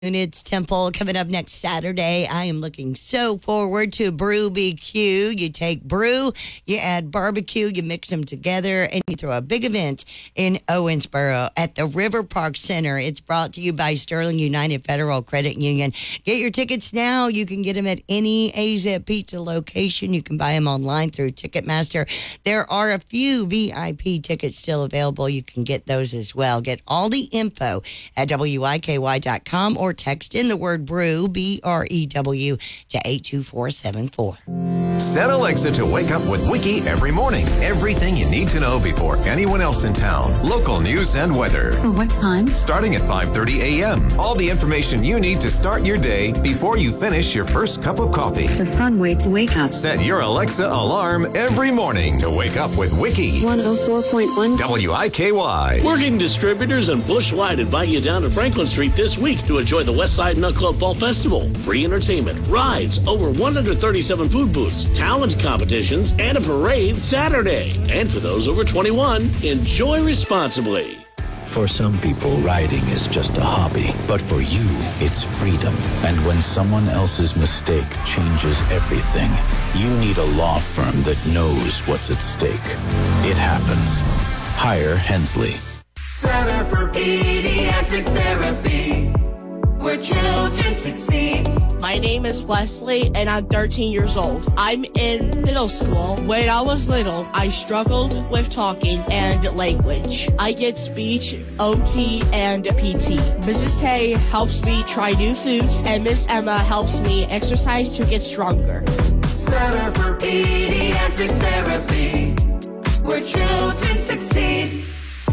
It's Temple coming up next Saturday. I am looking so forward to Brew BQ. You take brew, you add barbecue, you mix them together, and you throw a big event in Owensboro at the River Park Center. It's brought to you by Sterling United Federal Credit Union. Get your tickets now. You can get them at any AZ Pizza location. You can buy them online through Ticketmaster. There are a few VIP tickets still available. You can get those as well. Get all the info at WIKY.com or text in the word brew, BREW, to 82474. Set Alexa to wake up with Wiki every morning. Everything you need to know before anyone else in town. Local news and weather. What time? Starting at 5:30 a.m. All the information you need to start your day before you finish your first cup of coffee. It's a fun way to wake up. Set your Alexa alarm every morning to wake up with Wiki. 104.1 WIKY. Working Distributors and Busch Light invite you down to Franklin Street this week to enjoy the Westside Nut Club Fall Festival. Free entertainment, rides, over 137 food booths, talent competitions, and a parade Saturday. And for those over 21, enjoy responsibly. For some people, riding is just a hobby. But for you, it's freedom. And when someone else's mistake changes everything, you need a law firm that knows what's at stake. It happens. Hire Hensley. Center for Pediatric Therapy, where children succeed. My name is Wesley, and I'm 13 years old. I'm in middle school. When I was little, I struggled with talking and language. I get speech, OT, and PT. Mrs. Tay helps me try new foods, and Miss Emma helps me exercise to get stronger. Center for Pediatric Therapy, where children succeed.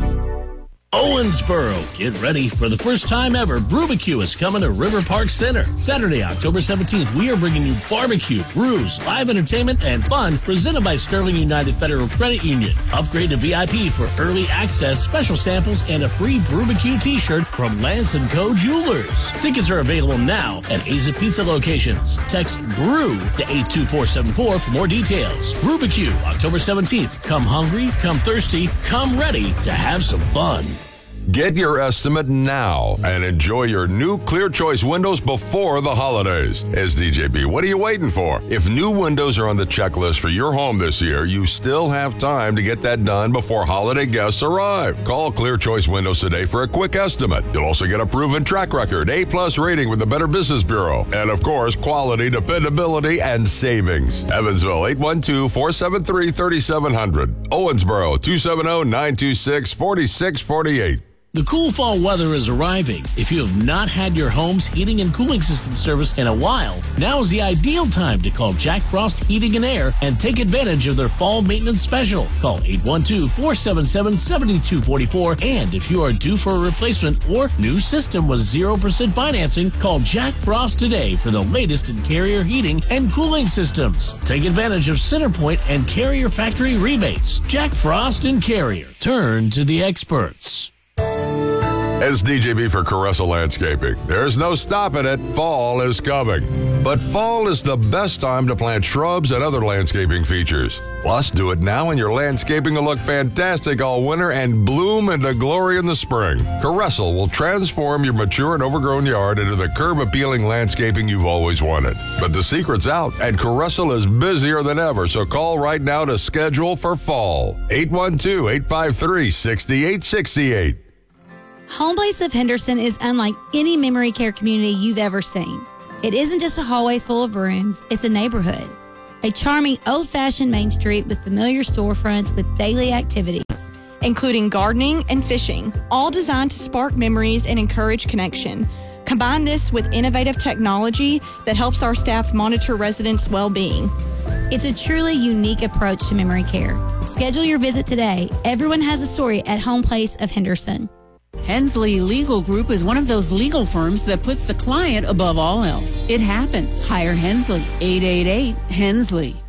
Owensboro, get ready for the first time ever. BrewBQ is coming to River Park Center. Saturday, October 17th, we are bringing you barbecue, brews, live entertainment, and fun presented by Sterling United Federal Credit Union. Upgrade to VIP for early access, special samples, and a free BrewBQ t-shirt from Lance & Co. Jewelers. Tickets are available now at AZ Pizza locations. Text BREW to 82474 for more details. BrewBQ, October 17th. Come hungry, come thirsty, come ready to have some fun. Get your estimate now and enjoy your new Clear Choice windows before the holidays. As DJB, what are you waiting for? If new windows are on the checklist for your home this year, you still have time to get that done before holiday guests arrive. Call Clear Choice Windows today for a quick estimate. You'll also get a proven track record, A+ rating with the Better Business Bureau, and of course, quality, dependability, and savings. Evansville, 812-473-3700. Owensboro, 270-926-4648. The cool fall weather is arriving. If you have not had your home's heating and cooling system serviced in a while, now is the ideal time to call Jack Frost Heating and Air and take advantage of their fall maintenance special. Call 812-477-7244. And if you are due for a replacement or new system with 0% financing, call Jack Frost today for the latest in Carrier heating and cooling systems. Take advantage of Centerpoint and Carrier factory rebates. Jack Frost and Carrier. Turn to the experts. As DJB for Caressa Landscaping, there's no stopping it. Fall is coming. But fall is the best time to plant shrubs and other landscaping features. Plus, do it now and your landscaping will look fantastic all winter and bloom into glory in the spring. Caressa will transform your mature and overgrown yard into the curb-appealing landscaping you've always wanted. But the secret's out, and Caressa is busier than ever, so call right now to schedule for fall. 812-853-6868. Home Place of Henderson is unlike any memory care community you've ever seen. It isn't just a hallway full of rooms, it's a neighborhood. A charming, old-fashioned main street with familiar storefronts with daily activities, including gardening and fishing, all designed to spark memories and encourage connection. Combine this with innovative technology that helps our staff monitor residents' well-being. It's a truly unique approach to memory care. Schedule your visit today. Everyone has a story at Home Place of Henderson. Hensley Legal Group is one of those legal firms that puts the client above all else. It happens. Hire Hensley. 888-HENSLEY.